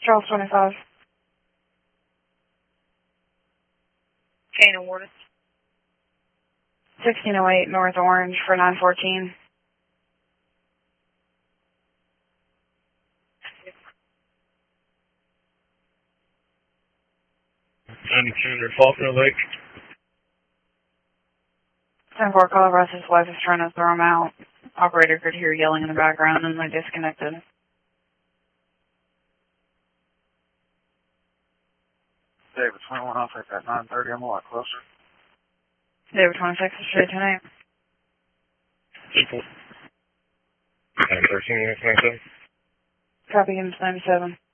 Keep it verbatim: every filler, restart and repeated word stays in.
Charles twenty-five. Kane awarded. sixteen oh eight North Orange for nine fourteen. ninety-two under Faulkner Lake. ten four Colorado, his wife is trying to throw him out. Operator could hear yelling in the background and they disconnected. David twenty-one, I'll take that nine thirty, I'm a lot closer. David twenty-six, straight ten eight. nine thirteen, units ninety-seven. Copy, units ninety-seven.